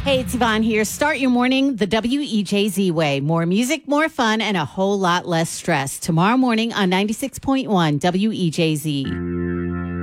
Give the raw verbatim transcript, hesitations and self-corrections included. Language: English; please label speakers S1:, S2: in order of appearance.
S1: Hey, it's Yvonne here. Start your morning the W E J Z way. More music, more fun, and a whole lot less stress. Tomorrow morning on ninety-six point one W E J Z.